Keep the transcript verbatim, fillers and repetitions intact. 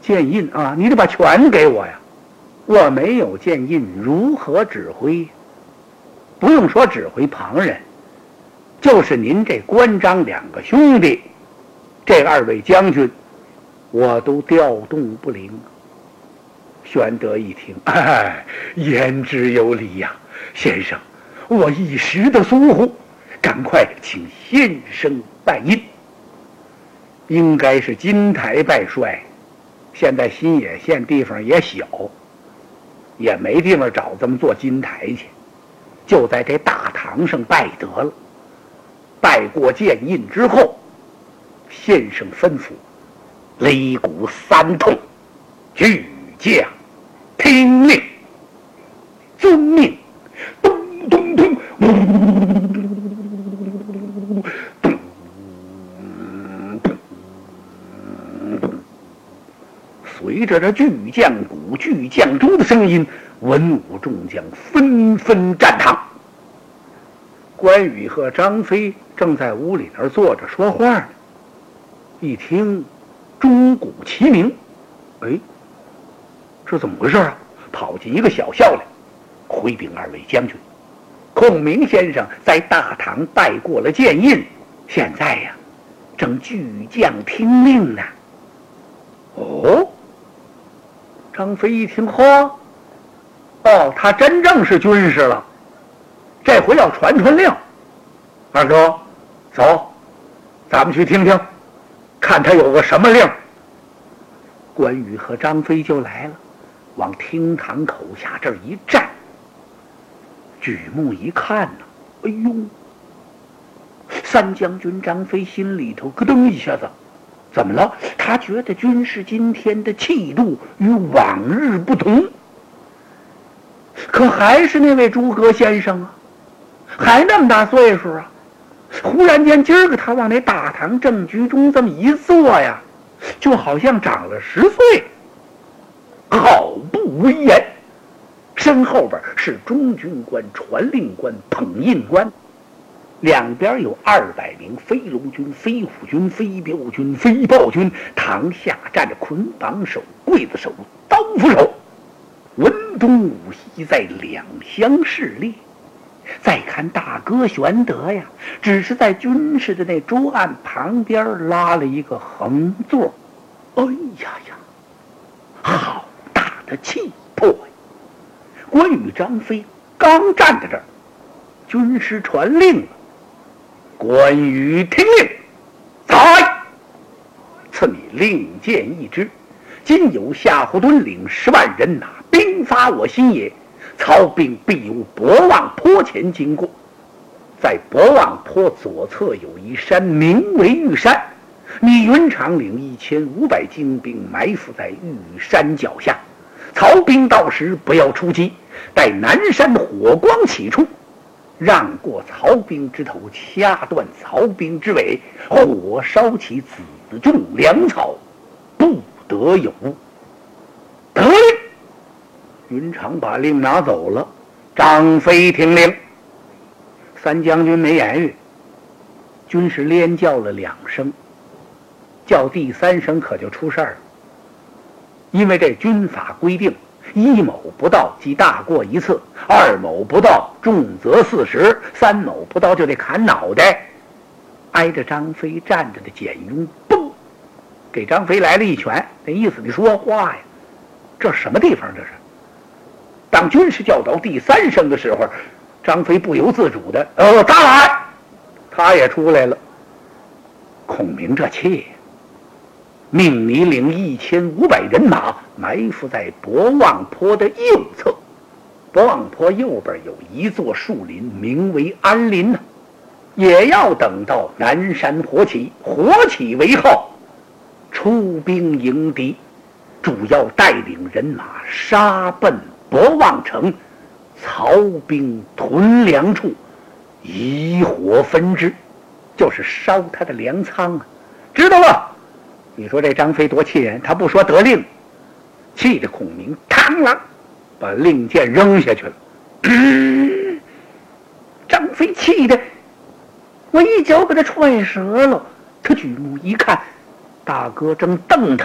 剑印啊，你得把权给我呀！我没有剑印，如何指挥？不用说指挥旁人，就是您这关张两个兄弟，这二位将军，我都调动不灵。玄德一听，哎，言之有理呀，先生，我一时的疏忽，赶快请先生拜印。应该是金台拜帅，现在新野县地方也小，也没地方找这么做金台去，就在这大堂上拜得了。拜过剑印之后，先生吩咐擂鼓三通，巨将听令，遵命，咚咚咚，随着这巨将鼓、巨将钟的声音，文武众将纷纷站堂。关羽和张飞正在屋里那坐着说话呢，一听钟鼓齐鸣，哎，这怎么回事啊？跑进一个小校来，回禀二位将军，孔明先生在大堂拜过了剑印，现在呀，正巨将听令呢。哦，张飞一听，嚯，哦，他真正是军师了，这回要传传令。二哥，走，咱们去听听，看他有个什么令。关羽和张飞就来了，往厅堂口下这儿一站，举目一看呢，哎呦，三将军张飞心里头咯噔一下子，怎么了？他觉得军师今天的气度与往日不同，可还是那位诸葛先生啊，还那么大岁数啊。忽然间今儿个他往那大堂正局中这么一坐呀，就好像长了十岁，好不威严。身后边是中军官、传令官、捧印官，两边有二百名飞龙军、飞虎军、飞镖军、飞豹军，堂下站着捆绑手、刽子手、刀斧手，文东武西在两相侍立。再看大哥玄德呀，只是在军士的那桌案旁边拉了一个横座。哎呀呀，好大的气魄呀！关羽、张飞刚站在这儿，军师传令了。关羽听令，在，赐你令箭一支，今有夏侯惇领十万人马兵发我新野，曹兵必由博望坡前经过，在博望坡左侧有一山，名为玉山。你云长领一千五百精兵埋伏在玉山脚下，曹兵到时不要出击，待南山火光起处，让过曹兵之头，掐断曹兵之尾，火烧起子种粮草，不得有误。得令。云长把令拿走了，张飞听令。三将军没言语，军士连叫了两声，叫第三声可就出事儿了。因为这军法规定，一某不到即大过一次，二某不到重则四十，三某不到就得砍脑袋。挨着张飞站着的简雍嘣给张飞来了一拳，那意思你说话呀，这什么地方这是？当军士叫到第三声的时候，张飞不由自主的呃扎来，他也出来了。孔明这气，命你领一千五百人马埋伏在博望坡的右侧。博望坡右边有一座树林，名为安林呢、啊，也要等到南山火起，火起为号，出兵迎敌，主要带领人马杀奔博望城，曹兵屯粮处，以火焚之，就是烧他的粮仓啊，知道了？你说这张飞多气人，他不说得令，气得孔明嘡啷把令箭扔下去了。嗯、张飞气得我一脚给他踹折了，他举目一看，大哥正瞪他